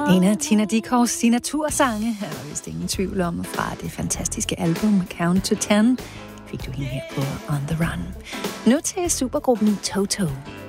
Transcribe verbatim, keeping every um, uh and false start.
En af Tina Dickows signatursange, er der vist ingen tvivl om, fra det fantastiske album Count to Ten, fik du hende her på On the Run. Nu til supergruppen Toto.